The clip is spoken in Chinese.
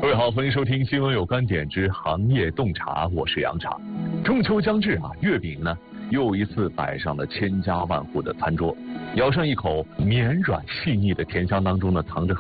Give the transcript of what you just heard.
各位好，欢迎收听新闻有观点之行业洞察，我是杨茶。中秋将至啊，月饼呢又一次摆上了千家万户的餐桌。咬上一口绵软细腻的甜香当中呢，藏着